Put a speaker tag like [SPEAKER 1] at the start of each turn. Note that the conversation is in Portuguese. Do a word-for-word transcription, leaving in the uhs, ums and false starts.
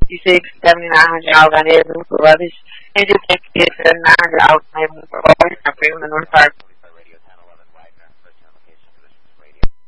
[SPEAKER 1] e sei que se terminar de algo mesmo, todas, a gente tem que terminar de algo mesmo, por favor, a prima não está